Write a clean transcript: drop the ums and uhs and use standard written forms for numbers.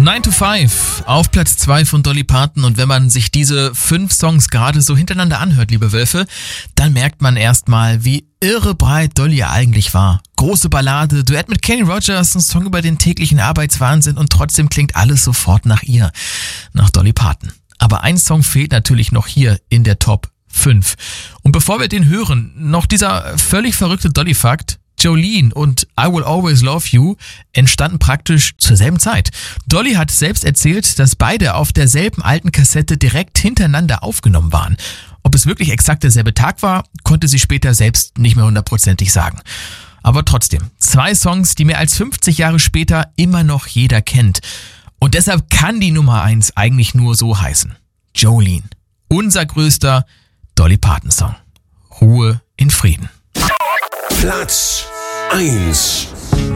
9 to 5 auf Platz 2 von Dolly Parton, und wenn man sich diese 5 Songs gerade so hintereinander anhört, liebe Wölfe, dann merkt man erstmal, wie irre breit Dolly eigentlich war. Große Ballade, Duett mit Kenny Rogers, ein Song über den täglichen Arbeitswahnsinn, und trotzdem klingt alles sofort nach ihr, nach Dolly Parton. Aber ein Song fehlt natürlich noch hier in der Top 5. Und bevor wir den hören, noch dieser völlig verrückte Dolly-Fakt: Jolene und I Will Always Love You entstanden praktisch zur selben Zeit. Dolly hat selbst erzählt, dass beide auf derselben alten Kassette direkt hintereinander aufgenommen waren. Ob es wirklich exakt derselbe Tag war, konnte sie später selbst nicht mehr hundertprozentig sagen. Aber trotzdem, 2 Songs, die mehr als 50 Jahre später immer noch jeder kennt. Und deshalb kann die Nummer 1 eigentlich nur so heißen: Jolene. Unser größter Dolly Parton Song. Ruhe in Frieden. Platz 1.